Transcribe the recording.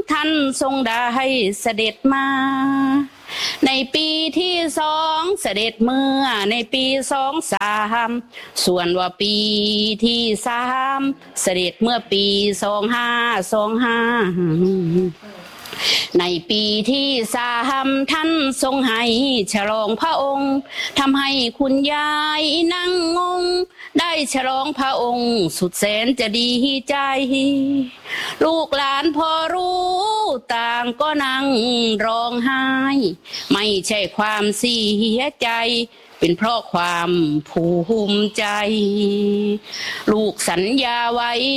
ท่านทรงได้เสด็จมาในปีที่2เสด็จเมื่อในปี23ส่วนว่าปีที่3เสด็จเมื่อปี2525ในปีที่3ท่านทรงให้ฉลองพระองค์ทำให้คุณยายนั่งงงได้ฉลองพระองค์สุดแสนจะดีใจลูกหลานพอรู้ต่างก็นั่งร้องไห้ไม่ใช่ความเสียใจเป็นเพราะความภูมิใจลูกสัญญาไว้